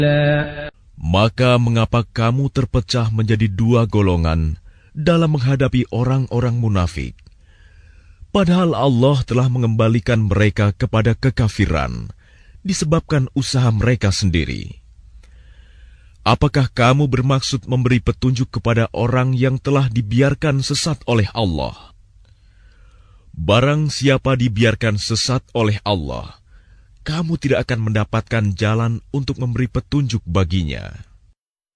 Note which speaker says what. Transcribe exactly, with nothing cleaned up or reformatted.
Speaker 1: Maka mengapa kamu terpecah menjadi dua golongan dalam menghadapi orang-orang munafik? Padahal Allah telah mengembalikan mereka kepada kekafiran disebabkan usaha mereka sendiri. Apakah kamu bermaksud memberi petunjuk kepada orang yang telah dibiarkan sesat oleh Allah? Barang siapa dibiarkan sesat oleh Allah, kamu tidak akan mendapatkan jalan untuk memberi petunjuk baginya.